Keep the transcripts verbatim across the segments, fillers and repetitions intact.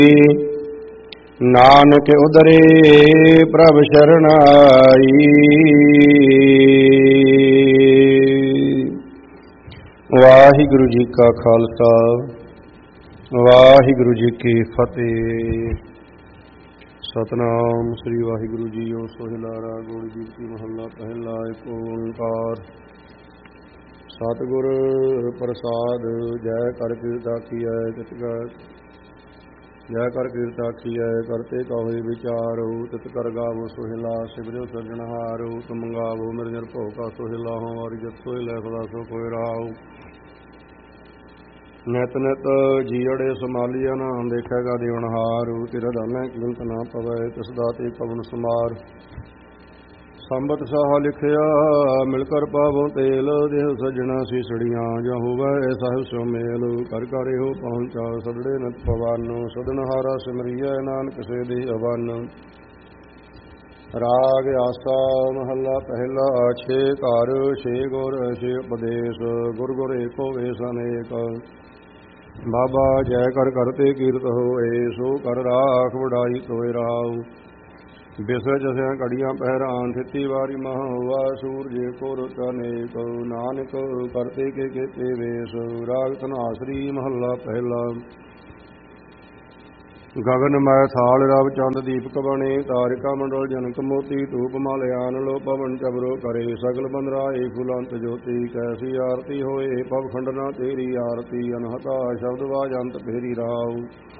ਨਾਨਕ ਉਦਰੇ ਪ੍ਰਭ ਸ਼ਰਨਾਈ। ਵਾਹਿਗੁਰੂ ਜੀ ਕਾ ਖਾਲਸਾ, ਵਾਹਿਗੁਰੂ ਜੀ ਕੀ ਫਤਿਹ। ਸਤਨਾਮ ਸ੍ਰੀ ਵਾਹਿਗੁਰੂ ਜੀਓ। ਸੋਹਿਲਾ ਰਾਗ ਗੋੜੀ ਜੀਤੀ ਮਹੱਲਾ ਪਹਿਲਾ। ਏਕ ਓੰਕਾਰ ਸਤਿਗੁਰ ਪ੍ਰਸਾਦ। ਜੈ ਕਰ ਕੀਰਤ ਆਖੀਐ ਤਿਤ ਕਰ ਜੈ ਕਰ ਕੀਰਤ ਆਖੀਐ ਕਰਤੇ ਕਹੋਏ ਵਿਚਾਰੋ। ਤਿਤ ਕਰ ਗਾਵੋ ਸੋਹਿਲਾ ਸਿਮਰਿਓ ਸਿਰਜਣਹਾਰੋ। ਤੁਮ ਗਾਵੋ ਨਿਰਜਰ ਭਉ ਕਾ ਸੋਹਿਲਾ ਹੋ। ਵਾਰੀ ਜਤ ਸੋਹਿ ਲੈ ਸਦਾ ਸੋ ਕੋਇ ਰਾਉ। ਨਿਤ ਨਿਤ ਜੀਅੜੇ ਸਮਾਲੀਆ ਨਾ ਦੇਖੇਗਾ ਦੇਵਨਹਾਰ। ਤੇਰਾ ਦਾਨਾ ਕੀਮਤ ਨਾ ਪਵੈ ਤਿਸ ਦਾਤੇ ਪਵਨ ਸਮਾਰ। ਸੰਬਤ ਸਾਹਾ ਲਿਖਿਆ ਮਿਲ ਕਰ ਪਾਵੋ ਤੇਲ। ਦੇਹ ਸੱਜਣਾ ਸੀਸੜੀਆਂ ਜਾਂ ਹੋਵੈ ਸਾਹਿਬ ਸੋ ਮੇਲ। ਕਰ ਕਰ ਇਹੋ ਪਹੁੰਚਾ ਸਦੜੇ ਨਿਤ ਪਵਨ। ਸਦਨਹਾਰਾ ਸਿਮਰੀਐ ਨਾਨਕ ਸੇ ਦੇ ਅਵਨ। ਰਾਗ ਆਸਾ ਮਹੱਲਾ ਪਹਿਲਾ। ਛੇ ਘਰ ਛੇ ਗੁਰ ਛੇ ਉਪਦੇਸ਼। ਗੁਰ ਗੁਰ ਏਕੋ ਵੇਸ ਅਨੇਕ। ਬਾਬਾ ਜੈ ਕਰ ਕਰਤੇ ਕੀਰਤ ਹੋਏ। ਸੋ ਕਰ ਰਾਖ ਵਡਾਈ ਤੋਇ ਰਾਉ। ਬਿਸਰ ਜਸਿਆ ਘੜੀਆਂ ਪਹਿਰਾਨ। ਥਿੱਤੀ ਵਾਰੀ ਮਹ ਹੋਆ ਸੂਰਜ ਏਕੋ ਰੁਤ ਅਨੇਕ। ਨਾਨਕ ਕਰਤੇ ਕੇ ਕੀਤੇ ਵੇਸ। ਰਾਗ ਧਨਾਸਰੀ ਮਹੱਲਾ ਪਹਿਲਾ। ਗਗਨ ਮੈ ਥਾਲ ਰਵ ਚੰਦ ਦੀਪਕ ਬਣੇ। ਤਾਰਿਕਾ ਮੰਡਲ ਜਨਕ ਮੋਤੀ। ਧੂਪ ਮਲ ਆਨ ਲੋ ਪਵਨ ਚਬਰੋ ਕਰੇ। ਸਗਲ ਬੰਦਰਾਏ ਫੁਲੰਤ ਜੋਤੀ। ਕੈਸੀ ਆਰਤੀ ਹੋਏ ਪਵ ਖੰਡਨਾ ਤੇਰੀ ਆਰਤੀ। ਅਨਹਤਾ ਸ਼ਬਦ ਬਾਜ ਅੰਤ ਫੇਰੀ ਰਾਉ।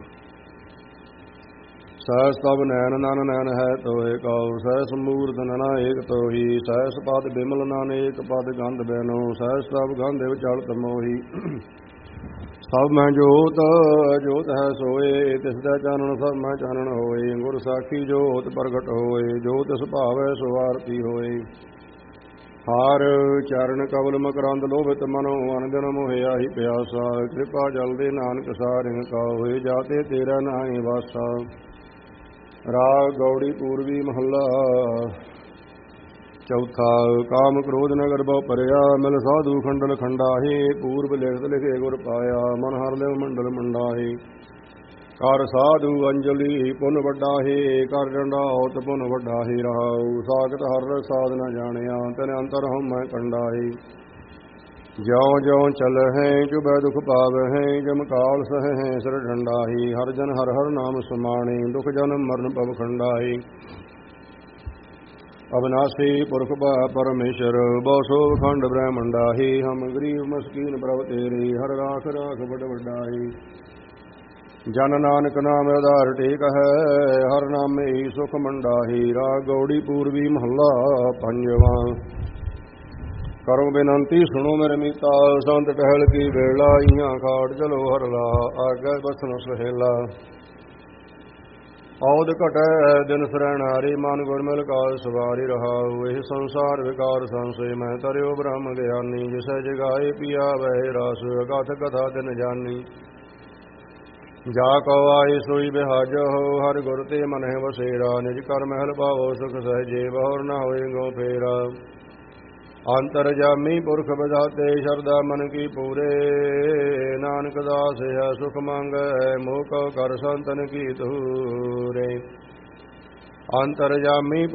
ਸਹਿਸ ਤਬ ਨੈਨ ਨਨ ਨੈਨ ਹੈ ਤੋਏ ਕਉ। ਸਹਿਸ ਮੂਰਤ ਨਨਾ ਏਕ ਤੋਹੀ। ਸਹਿਸ ਪਦ ਬਿਮਲ ਨਨ ਏਕ ਪਦ ਗੰਧ ਬੈਨੋ। ਸਹਿਸ ਤਬ ਗੰਧ ਵਿਚਲਤ ਮੋਹੀ। ਸਭ ਮੈਂ ਜੋਤ ਜੋਤ ਹੈ ਸੋਏ। ਤਿਸ ਦਾ ਚਾਨਣ ਸਭ ਮੈਂ ਚਾਨਣ ਹੋਏ। ਗੁਰ ਸਾਖੀ ਜੋਤ ਪ੍ਰਗਟ ਹੋਏ। ਜੋ ਤਿਸ ਭਾਵੈ ਸੋ ਆਰਤੀ ਹੋਏ। ਹਾਰ ਚਰਨ ਕਵਲ ਮਕਰੰਦ ਲੋਭਿਤ ਮਨੋ। ਅਨੰਦਨ ਮੋਹਿਆ ਹੀ ਪਿਆਸਾ। ਕਿਰਪਾ ਜਲ ਦੇ ਨਾਨਕ ਸਾਰਿੰਗ ਕਾ। ਹੋਏ ਜਾਤੇ ਤੇਰਾ ਨਾਹੀ ਵਾਸਾ। ਰਾਗ ਗੌੜੀ ਪੂਰਵੀ ਮਹੱਲਾ ਚੌਥਾ। ਕਾਮ ਕ੍ਰੋਧ ਨਗਰ ਬਹੁ ਭਰਿਆ। ਮਿਲ ਸਾਧੂ ਖੰਡਲ ਖੰਡਾਹੇ। ਪੂਰਬ ਲਿਖਤ ਲਿਖੇ ਗੁਰ ਪਾਇਆ। ਮਨ ਹਰ ਲਿਵ ਮੰਡਲ ਮੰਡਾਹੇ। ਕਰ ਸਾਧੂ ਅੰਜਲੀ ਪੁਨ ਵੱਡਾਹੇ। ਕਰ ਡੰਡਾਉਤ ਪੁਨ ਵੱਡਾਹੇ ਰਹਾਉ। ਸਾਖਤ ਹਰ ਸਾਧ ਨ ਜਾਣਿਆ। ਤਨ ਅੰਤਰ ਹਉ ਮੈਂ ਕੰਡਾਹੇ। ਜਿਉ ਜਿਉ ਚਲਹਿ ਚੁਬੈ ਦੁਖ ਪਾਵਹਿ। ਜਮ ਕਾਲ ਸਹਹਿ ਸਿਰ ਠੰਡਾਹੀ। ਹਰ ਜਨ ਹਰ ਹਰ ਨਾਮ ਸਮਾਣੇ। ਦੁਖ ਜਨਮ ਮਰਨ ਭਵ ਖੰਡਾਹੀ। ਅਬਨਾਸੀ ਪੁਰਖ ਪਰਮੇਸ਼ਰ। ਬਹੁ ਸੋਭ ਖੰਡ ਬ੍ਰਹਮੰਡਾਹੀ। ਹਮ ਗਰੀਬ ਮਸਕੀਨ ਪ੍ਰਭ ਤੇਰੇ। ਹਰ ਰਾਖ ਰਾਖ ਬੜ ਵੱਡਾਹੀ। ਜਨ ਨਾਨਕ ਨਾਮ ਆਧਾਰ ਟੇਕ ਹੈ। ਹਰ ਨਾਮੇ ਸੁਖ ਮੰਡਾਹੀ। ਰਾਗ ਗੌੜੀ ਪੂਰਵੀ ਮਹੱਲਾ ਪੰਜਵਾਂ। ਕਰੋ ਬੇਨੰਤੀ ਸੁਣੋ ਮੇਰੇ ਮੀਤਾ। ਸੰਤ ਟਹਿਲ ਕੀ ਵੇਲਾ। ਇਹਾਂ ਖਾਟ ਚਲੋ ਹਰਲਾ। ਆਗੇ ਬਸਨ ਸੁਹੇਲਾ। ਔਦ ਘਟੈ ਦਿਨ ਸਰੈਣਾਰੀ। ਮਨ ਗੁਰ ਮਿਲ ਕਾਲ ਸਵਾਰੀ ਰਹਾਉ। ਇਹ ਸੰਸਾਰ ਵਿਕਾਰ ਸੰਸੈ ਮੈਂ ਤਰਿਓ ਬ੍ਰਹਮ ਗਿਆਨੀ। ਜਿਸੈ ਜਗਾਏ ਪੀਆ ਵਹਿ ਰਸ। ਅਗਾਥ ਕਥਾ ਦਿਨ ਜਾਨੀ। ਜਾ ਕਉ ਆਏ ਸੋਈ ਬਿਹਾਜੋ। ਹਰਿ ਗੁਰ ਤੇ ਮਨਹਿ ਵਸੇਰਾ। ਨਿਜ ਕਰ ਮਹਿਲ ਪਾਵੋ ਸੁਖ ਸਹਿਜੇ। ਬਹੁਰ ਨ ਹੋਏ ਗੋ ਫੇਰਾ। ਅੰਤਰ ਜਾਮੀ ਪੁਰਖ ਵਿਧਾਤੇ। ਸ਼ਰਧਾ ਮਨ ਕੀ ਪੂਰੇ। ਨਾਨਕ ਦਾਸ ਹੈ ਸੁਖ ਮੰਗੈ। ਮੋਹ ਕਉ ਕਰ ਸੰਤਨ ਕੀ ਤੂਰੇ। ਅੰਤਰ ਜਾਮੀ